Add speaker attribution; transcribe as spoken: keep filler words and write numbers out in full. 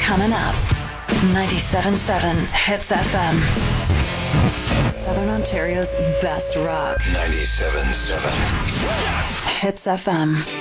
Speaker 1: Coming up, ninety-seven point seven Hits F M. Southern Ontario's best rock.
Speaker 2: ninety-seven point seven
Speaker 1: Hits F M.